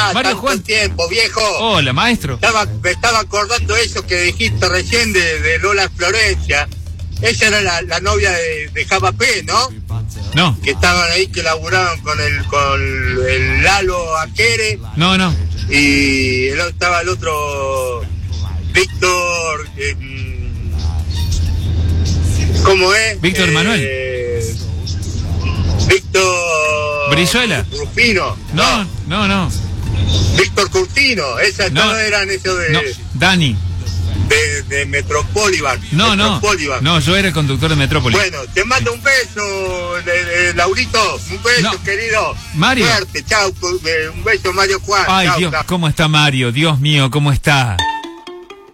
Mario tanto Juan. tiempo, viejo. Hola, maestro. Me estaba acordando eso que dijiste recién de Lola Florencia. Ella era la novia de Java P, ¿no? No. Que estaban ahí, que laburaban con el Lalo Aquere. No. Y estaba el otro, Víctor, ¿cómo es? Víctor Manuel. Víctor Brizuela. Rufino. No. Víctor Curtino. Esas No. todas eran eso de... No. Dani. De Metropóliban. No. Metropóliban. No, yo era el conductor de Metrópolis. Bueno, te mando un beso, Laurito. Un beso, No. querido. Mario. Suerte, chao. Un beso, Mario Juan. Ay, Chau, Dios, chau. ¿cómo está Mario? Dios mío, ¿cómo está?